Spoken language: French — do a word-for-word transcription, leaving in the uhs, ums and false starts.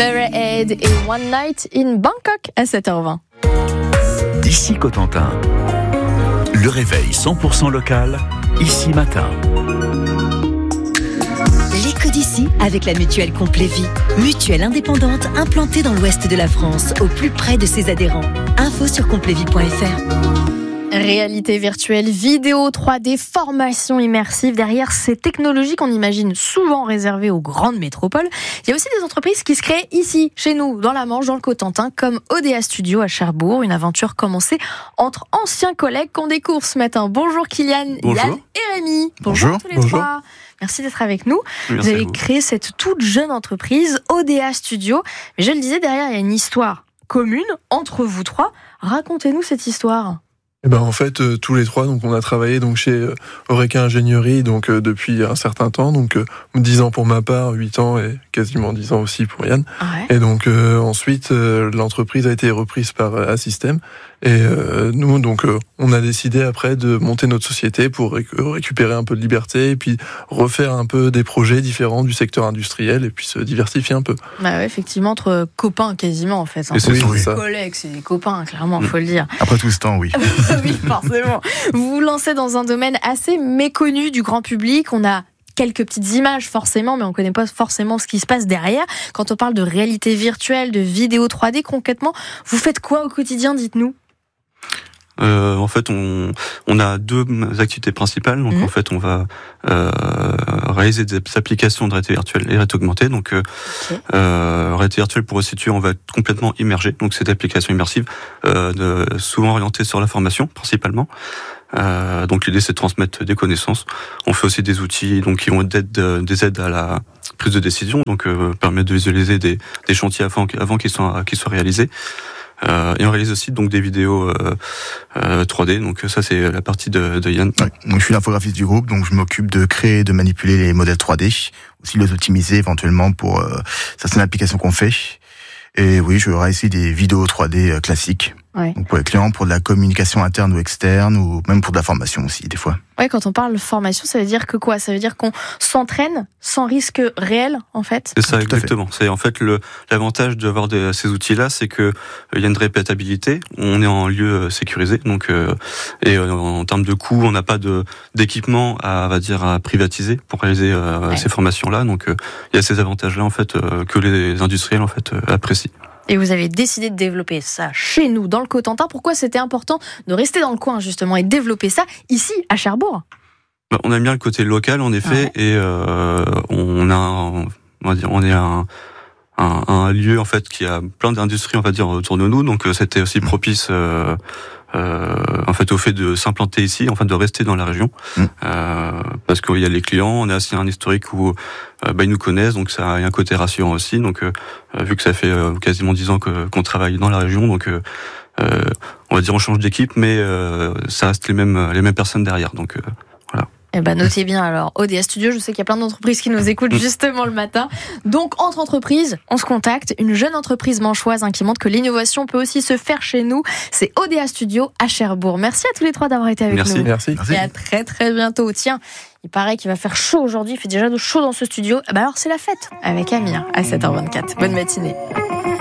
Murray Head et One Night in Bangkok à sept heures vingt. D'ici Cotentin, le réveil cent pour cent local, ici matin. L'éco d'ici avec la mutuelle Complet Vie. Mutuelle indépendante implantée dans l'ouest de la France, au plus près de ses adhérents. Info sur complet vie point f r. Réalité virtuelle, vidéo trois D, formation immersive. Derrière ces technologies qu'on imagine souvent réservées aux grandes métropoles, il y a aussi des entreprises qui se créent ici, chez nous, dans la Manche, dans le Cotentin, comme O D A Studio à Cherbourg. Une aventure commencée entre anciens collègues qu'on découvre ce matin. Bonjour Kylian, Bonjour. Yann et Rémi. Bonjour, Bonjour tous les bonjour. trois. Merci d'être avec nous. Merci vous avez à vous. créé cette toute jeune entreprise, O D A Studio. Mais je le disais, derrière, il y a une histoire commune entre vous trois. Racontez-nous cette histoire. Eh ben en fait euh, tous les trois donc on a travaillé donc chez euh, Oreca Ingénierie donc euh, depuis un certain temps, donc euh, dix ans pour ma part, huit ans et quasiment dix ans aussi pour Yann. Ouais. Et donc euh, ensuite euh, l'entreprise a été reprise par euh, Assystem et euh, nous donc euh, on a décidé après de monter notre société pour réc- récupérer un peu de liberté et puis refaire un peu des projets différents du secteur industriel et puis se diversifier un peu. Bah ouais, effectivement, entre copains quasiment en fait. hein. Et c'est Pas oui, des ça. collègues, c'est des copains, clairement, faut le dire. Après tout ce temps, oui. Oui, forcément. Vous vous lancez dans un domaine assez méconnu du grand public. On a quelques petites images forcément, mais on ne connaît pas forcément ce qui se passe derrière. Quand on parle de réalité virtuelle, de vidéo trois D, concrètement, vous faites quoi au quotidien, dites-nous ? Euh, en fait, on, on a deux activités principales. Donc, Mmh. en fait, on va euh, réaliser des applications de réalité virtuelle et réalité augmentée. Donc, euh, Ok. euh, réalité virtuelle, pour resituer, on va être complètement immergé. Donc, cette application immersive, euh, de, souvent orientée sur la formation, principalement. Euh, donc, l'idée, c'est de transmettre des connaissances. On fait aussi des outils, donc, qui vont être des aides à la prise de décision. Donc, euh, permettre de visualiser des, des chantiers avant, avant qu'ils soient, qu'ils soient réalisés. Euh, et on réalise aussi donc des vidéos euh, euh, trois D. Donc ça c'est la partie de, de Yann. Ouais. Donc, je suis l'infographiste du groupe, donc je m'occupe de créer et de manipuler les modèles trois D, aussi les optimiser éventuellement pour euh, certaines applications qu'on fait. Et oui, je réalise des vidéos trois D euh, classiques. Ouais. Donc pour les clients, pour de la communication interne ou externe, ou même pour de la formation aussi, des fois. Ouais, quand on parle de formation, ça veut dire que quoi ? Ça veut dire qu'on s'entraîne sans risque réel, en fait ? C'est ça, Tout à fait. exactement. C'est en fait le l'avantage d'avoir de, ces outils-là, c'est que euh, il y a une répétabilité. On est en lieu euh, sécurisé, donc euh, et euh, en termes de coûts, on n'a pas de d'équipement à, on va dire, à privatiser pour réaliser euh, Ouais. ces formations-là. Donc euh, il y a ces avantages-là en fait euh, que les industriels en fait euh, apprécient. Et vous avez décidé de développer ça chez nous, dans le Cotentin. Pourquoi c'était important de rester dans le coin, justement, et de développer ça ici, à Cherbourg ? Bah, on aime bien le côté local en effet, Ouais. et euh, on a, un- on va dire, on est un, un, un lieu en fait qui a plein d'industries, on va dire, autour de nous. Donc euh, c'était aussi propice, euh, euh, en fait, au fait de s'implanter ici, en fait, de rester dans la région, Mm. euh, parce qu'il y a les clients. On a aussi un historique où euh, bah, ils nous connaissent, donc ça a un côté rassurant aussi. Donc euh, vu que ça fait euh, quasiment dix ans que, qu'on travaille dans la région, donc euh, euh, on va dire on change d'équipe, mais euh, ça reste les mêmes les mêmes personnes derrière. Donc euh, Eh ben, notez bien alors, O D A Studio, je sais qu'il y a plein d'entreprises qui nous écoutent justement le matin. Donc, entre entreprises, on se contacte. Une jeune entreprise manchoise hein, qui montre que l'innovation peut aussi se faire chez nous. C'est O D A Studio à Cherbourg. Merci à tous les trois d'avoir été avec Merci. nous. Merci. Merci. Et à très très bientôt. Tiens, il paraît qu'il va faire chaud aujourd'hui. Il fait déjà de chaud dans ce studio. Eh ben alors, c'est la fête avec Amir à sept heures vingt-quatre. Bonne matinée.